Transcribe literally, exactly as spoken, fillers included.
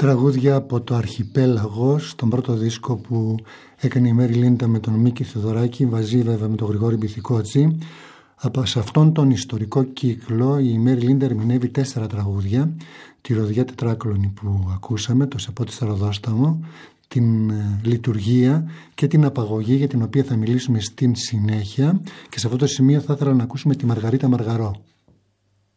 Τραγούδια από το Αρχιπέλαγος, τον πρώτο δίσκο που έκανε η Μέρι Λίντα με τον Μίκη Θεοδωράκη, μαζί βέβαια με τον Γρηγόρη Μπιθικότσι. Από σε αυτόν τον ιστορικό κύκλο η Μέρι Λίντα ερμηνεύει τέσσερα τραγούδια. Τη Ροδιά Τετράκλωνη που ακούσαμε, το Σεπότη Σαροδόσταμο, την ε, Λειτουργία και την Απαγωγή, για την οποία θα μιλήσουμε στην συνέχεια. Και σε αυτό το σημείο θα ήθελα να ακούσουμε τη Μαργαρίτα Μαργαρό.